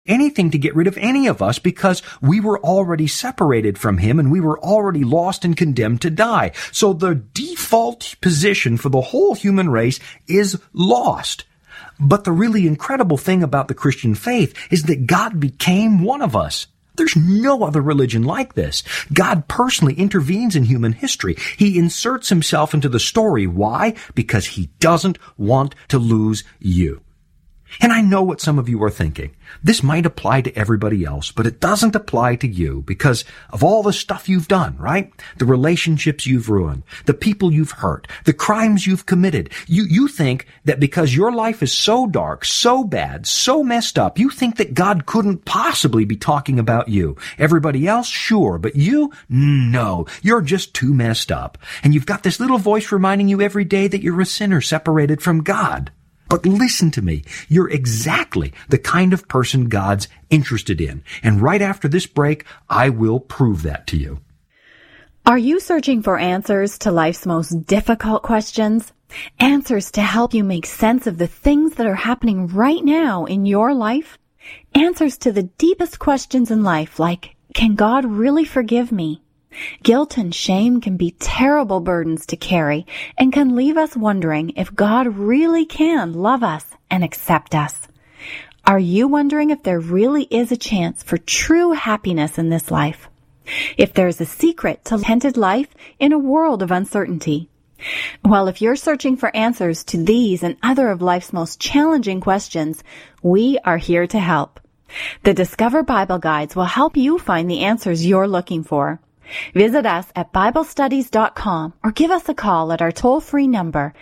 anything to get rid of any of us because we were already separated from him and we were already lost and condemned to die. So the default position for the whole human race is lost. But the really incredible thing about the Christian faith is that God became one of us. There's no other religion like this. God personally intervenes in human history. He inserts himself into the story. Why? Because he doesn't want to lose you. And I know what some of you are thinking. This might apply to everybody else, but it doesn't apply to you because of all the stuff you've done, right? The relationships you've ruined, the people you've hurt, the crimes you've committed. You think that because your life is so dark, so bad, so messed up, you think that God couldn't possibly be talking about you. Everybody else, sure, but you? No. You're just too messed up. And you've got this little voice reminding you every day that you're a sinner separated from God. But listen to me, you're exactly the kind of person God's interested in. And right after this break, I will prove that to you. Are you searching for answers to life's most difficult questions? Answers to help you make sense of the things that are happening right now in your life? Answers to the deepest questions in life, like, can God really forgive me? Guilt and shame can be terrible burdens to carry and can leave us wondering if God really can love us and accept us. Are you wondering if there really is a chance for true happiness in this life? If there's a secret to contented life in a world of uncertainty? Well, if you're searching for answers to these and other of life's most challenging questions, we are here to help. The Discover Bible Guides will help you find the answers you're looking for. Visit us at BibleStudies.com or give us a call at our toll-free number,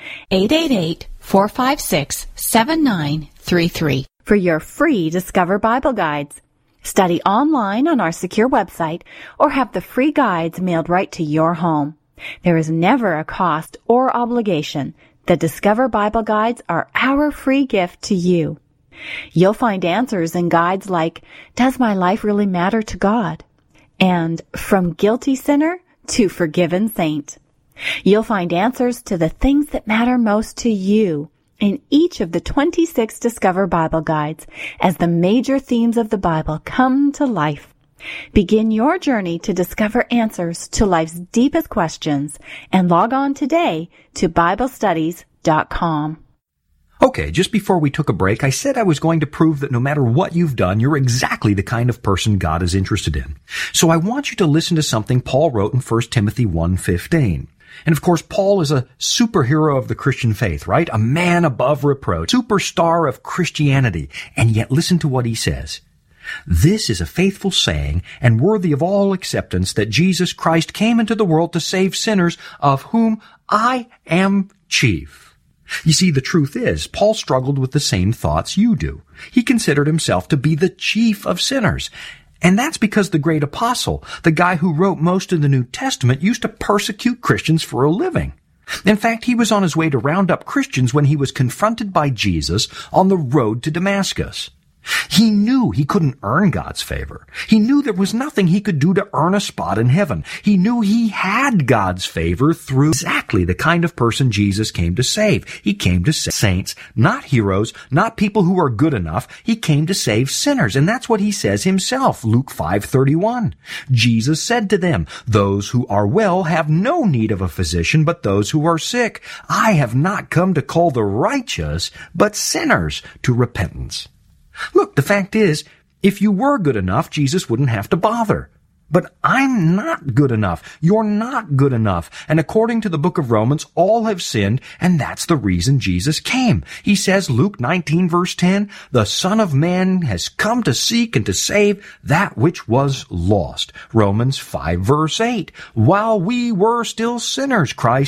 888-456-7933, for your free Discover Bible Guides. Study online on our secure website or have the free guides mailed right to your home. There is never a cost or obligation. The Discover Bible Guides are our free gift to you. You'll find answers in guides like, Does my life really matter to God? And From Guilty Sinner to Forgiven Saint. You'll find answers to the things that matter most to you in each of the 26 Discover Bible Guides as the major themes of the Bible come to life. Begin your journey to discover answers to life's deepest questions and log on today to BibleStudies.com. Okay, just before we took a break, I said I was going to prove that no matter what you've done, you're exactly the kind of person God is interested in. So I want you to listen to something Paul wrote in 1 Timothy 1:15. And of course, Paul is a superhero of the Christian faith, right? A man above reproach, superstar of Christianity. And yet listen to what he says. This is a faithful saying and worthy of all acceptance that Jesus Christ came into the world to save sinners, of whom I am chief. You see, the truth is, Paul struggled with the same thoughts you do. He considered himself to be the chief of sinners. And that's because the great apostle, the guy who wrote most of the New Testament, used to persecute Christians for a living. In fact, he was on his way to round up Christians when he was confronted by Jesus on the road to Damascus. He knew he couldn't earn God's favor. He knew there was nothing he could do to earn a spot in heaven. He knew he had God's favor through exactly the kind of person Jesus came to save. He came to save saints, not heroes, not people who are good enough. He came to save sinners, and that's what he says himself, Luke 5:31. Jesus said to them, "Those who are well have no need of a physician, but those who are sick. I have not come to call the righteous, but sinners to repentance." Look, the fact is, if you were good enough, Jesus wouldn't have to bother. But I'm not good enough. You're not good enough. And according to the book of Romans, all have sinned, and that's the reason Jesus came. He says, Luke 19 verse 10, "The Son of Man has come to seek and to save that which was lost." Romans 5 verse 8, "While we were still sinners, Christ